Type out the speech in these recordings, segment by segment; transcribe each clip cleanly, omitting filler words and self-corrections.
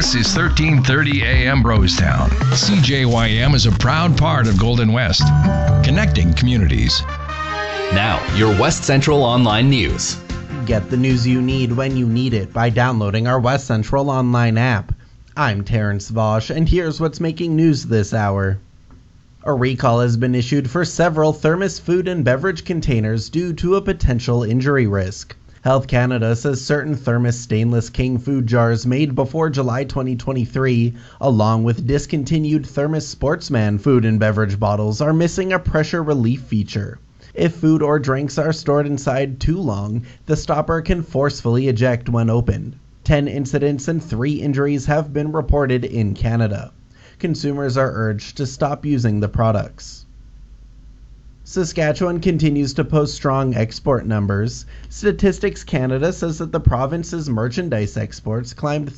This is 1330 AM Rosetown. CJYM is a proud part of Golden West, connecting communities. Now, your West Central Online News. Get the news you need when you need it by downloading our West Central Online app. I'm Terrence Vosch, and here's what's making news this hour. A recall has been issued for several Thermos food and beverage containers due to a potential injury risk. Health Canada says certain Thermos Stainless King food jars made before July 2023, along with discontinued Thermos Sportsman food and beverage bottles, are missing a pressure relief feature. If food or drinks are stored inside too long, the stopper can forcefully eject when opened. 10 incidents and 3 injuries have been reported in Canada. Consumers are urged to stop using the products. Saskatchewan continues to post strong export numbers. Statistics Canada says that the province's merchandise exports climbed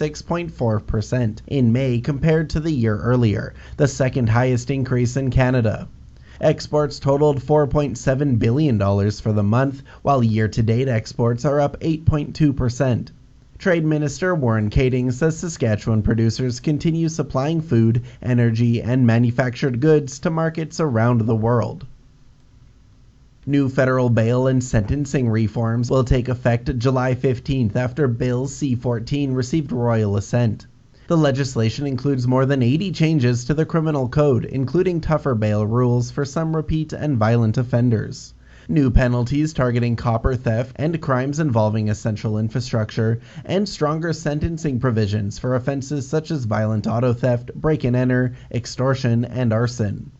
36.4% in May compared to the year earlier, the second highest increase in Canada. Exports totaled $4.7 billion for the month, while year-to-date exports are up 8.2%. Trade Minister Warren Kading says Saskatchewan producers continue supplying food, energy, and manufactured goods to markets around the world. New federal bail and sentencing reforms will take effect July 15th after Bill C-14 received royal assent. The legislation includes more than 80 changes to the criminal code, including tougher bail rules for some repeat and violent offenders. New penalties targeting copper theft and crimes involving essential infrastructure, and stronger sentencing provisions for offenses such as violent auto theft, break-and-enter, extortion, and arson.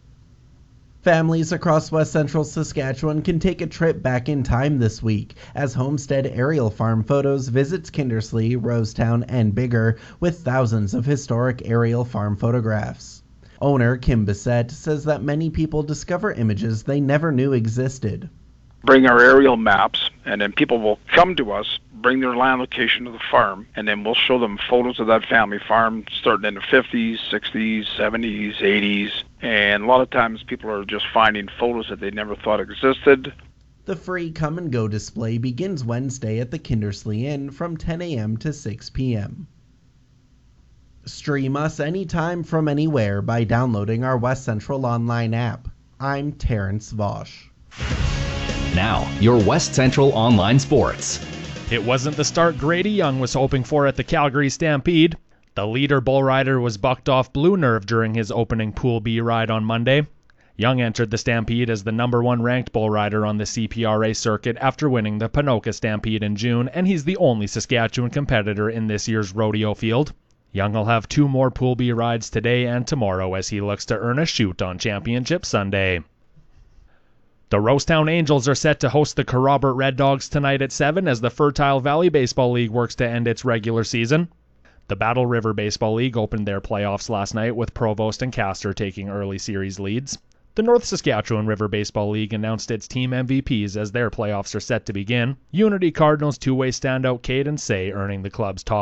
Families across West Central Saskatchewan can take a trip back in time this week as Homestead Aerial Farm Photos visits Kindersley, Rosetown, and Biggar with thousands of historic aerial farm photographs. Owner Kim Bissett says that many people discover images they never knew existed. Bring our aerial maps, and then people will come to us, bring their land location to the farm, and then we'll show them photos of that family farm starting in the 50s, 60s, 70s, 80s, and a lot of times people are just finding photos that they never thought existed. The free come and go display begins Wednesday at the Kindersley Inn from 10 a.m. to 6 p.m. Stream us anytime from anywhere by downloading our West Central Online app. I'm Terrence Vosch. Now, your West Central Online Sports. It wasn't the start Grady Young was hoping for at the Calgary Stampede. The leader bull rider was bucked off Blue Nerve during his opening Pool B ride on Monday. Young entered the Stampede as the number 1 ranked bull rider on the CPRA circuit after winning the Ponoka Stampede in June, and he's the only Saskatchewan competitor in this year's rodeo field. Young will have 2 more Pool B rides today and tomorrow as he looks to earn a shoot on Championship Sunday. The Rosetown Angels are set to host the Kerrobert Red Dogs tonight at 7 as the Fertile Valley Baseball League works to end its regular season. The Battle River Baseball League opened their playoffs last night with Provost and Castor taking early series leads. The North Saskatchewan River Baseball League announced its team MVPs as their playoffs are set to begin. Unity Cardinals two-way standout Caden Say earning the club's top